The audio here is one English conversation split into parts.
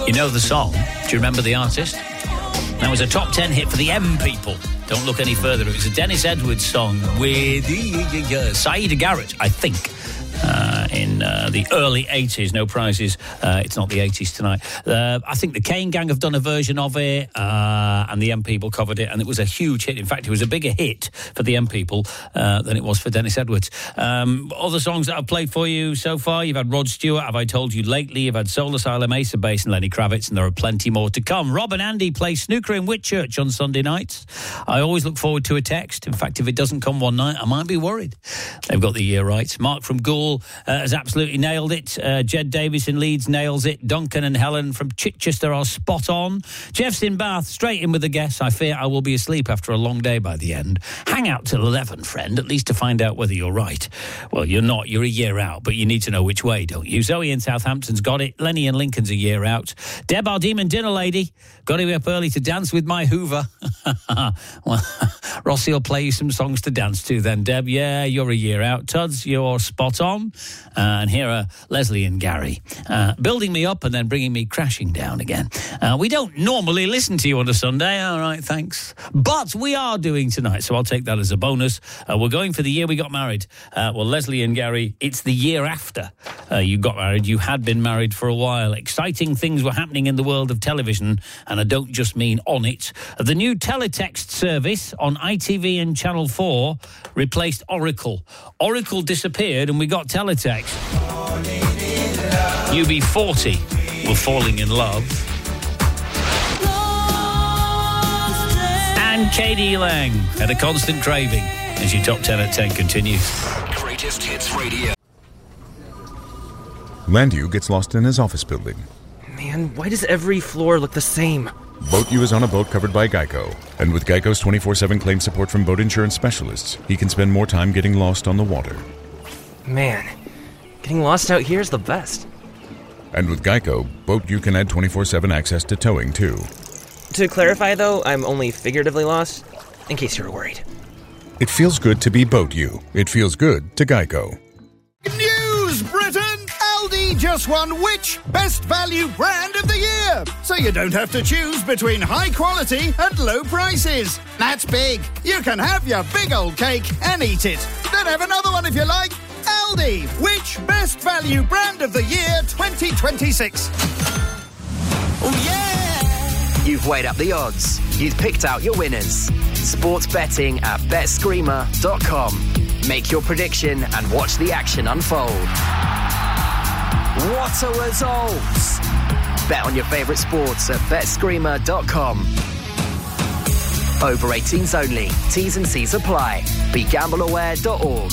You know the song. Do you remember the artist? That was a top 10 hit for the M People. Don't look any further. It was a Dennis Edwards song with Saida Garrett, I think. In the early 80s, no prizes. It's not the 80s tonight. I think the Kane Gang have done a version of it, and the M People covered it, and it was a huge hit. In fact, it was a bigger hit for the M People than it was for Dennis Edwards. Other songs that I've played for you so far, you've had Rod Stewart, Have I Told You Lately, you've had Soul Asylum, Ace of Base and Lenny Kravitz, and there are plenty more to come. Rob and Andy play snooker in Whitchurch on Sunday nights. I always look forward to a text. In fact, if it doesn't come one night, I might be worried. They've got the year right. Mark from Goole has absolutely nailed it. Jed Davis in Leeds nails it. Duncan and Helen from Chichester are spot on. Jeff's in Bath, straight in with the guess. I fear I will be asleep after a long day by the end. Hang out till 11, friend, at least to find out whether you're right. Well, you're not. You're a year out, but you need to know which way, don't you? Zoe in Southampton's got it. Lenny in Lincoln's a year out. Deb, our demon dinner lady, got to be up early to dance with my Hoover. Well, Rossi will play you some songs to dance to then, Deb. Yeah, you're a year out. Tuds, you're spot on. And here are Leslie and Gary, building me up and then bringing me crashing down again. We don't normally listen to you on a Sunday. All right, thanks. But we are doing tonight, so I'll take that as a bonus. We're going for the year we got married. Well, Leslie and Gary, it's the year after you got married. You had been married for a while. Exciting things were happening in the world of television, and I don't just mean on it. The new teletext service on ITV and Channel 4 replaced Oracle. Oracle disappeared and we got teletext. UB40 were falling in love. And K.D. Lang had a constant craving as your top 10 at 10 continues. Greatest Hits Radio. Landu gets lost in his office building. Man, why does every floor look the same? Boat U is on a boat covered by Geico. And with Geico's 24/7 claim support from boat insurance specialists, he can spend more time getting lost on the water. Man, getting lost out here is the best. And with Geico, Boat U can add 24/7 access to towing, too. To clarify, though, I'm only figuratively lost, in case you were worried. It feels good to be Boat U. It feels good to Geico. News, Britain! Aldi just won which Best Value Brand of the Year? So you don't have to choose between high quality and low prices. That's big. You can have your big old cake and eat it. Then have another one if you like. Aldi, which Best Value Brand of the Year 2026? Oh, yeah! You've weighed up the odds. You've picked out your winners. Sports betting at betscreamer.com. Make your prediction and watch the action unfold. What are results? Bet on your favourite sports at betscreamer.com. Over 18s only. T's and C's apply. BeGambleAware.org.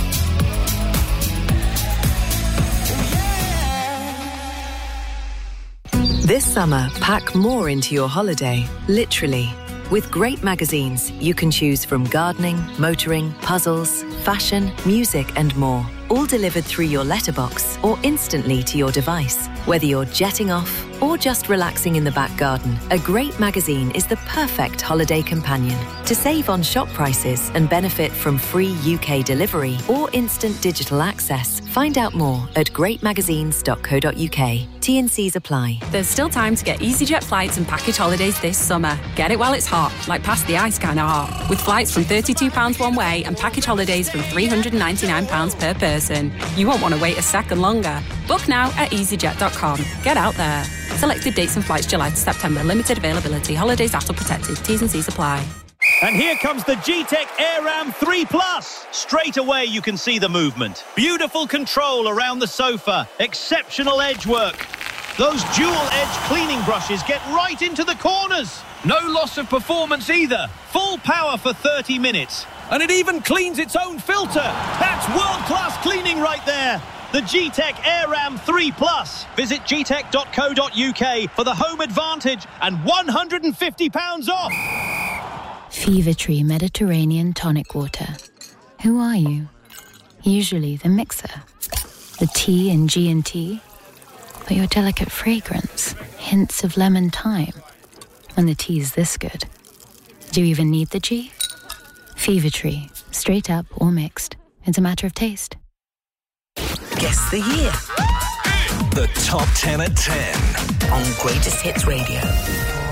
This summer, pack more into your holiday, literally. With great magazines, you can choose from gardening, motoring, puzzles, fashion, music and more. All delivered through your letterbox or instantly to your device. Whether you're jetting off or just relaxing in the back garden, a great magazine is the perfect holiday companion. To save on shop prices and benefit from free UK delivery or instant digital access, find out more at greatmagazines.co.uk. T&Cs apply. There's still time to get EasyJet flights and package holidays this summer. Get it while it's hot, like past the ice kind of hot. With flights from £32 one way and package holidays from £399 per person. You won't want to wait a second longer. Book now at easyjet.com. Get out there. Selected dates and flights July to September. Limited availability. Holidays ATL protected. T's and C's apply. And here comes the G-Tech AirRam 3 Plus. Straight away you can see the movement. Beautiful control around the sofa. Exceptional edge work. Those dual-edge cleaning brushes get right into the corners. No loss of performance either. Full power for 30 minutes. And it even cleans its own filter. That's world-class cleaning right there. The G-Tech AirRam 3 Plus. Visit gtech.co.uk for the home advantage and £150 off. Fever Tree Mediterranean Tonic Water. Who are you? Usually the mixer. The T in G&T. But your delicate fragrance. Hints of lemon thyme. When the tea's this good. Do you even need the G? Fever Tree. Straight up or mixed. It's a matter of taste. Guess the year. The Top 10 at 10 on Greatest Hits Radio.